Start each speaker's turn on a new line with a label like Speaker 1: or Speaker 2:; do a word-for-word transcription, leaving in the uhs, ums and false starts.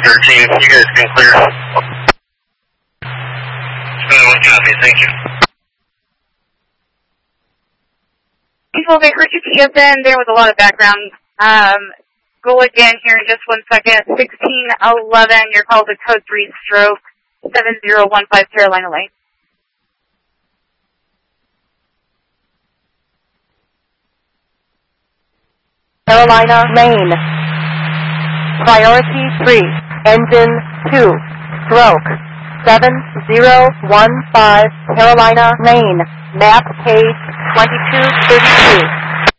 Speaker 1: thirteen, you guys can clear. Uh, one copy, thank you.
Speaker 2: People, they heard you T S N. There was a lot of background. Um, go again here in just one second. sixteen eleven, your call to code three stroke seven zero one five Carolina Lane.
Speaker 3: Carolina Lane. Priority three, engine two, stroke seven zero one five Carolina Lane. Map page twenty-two thirty-two.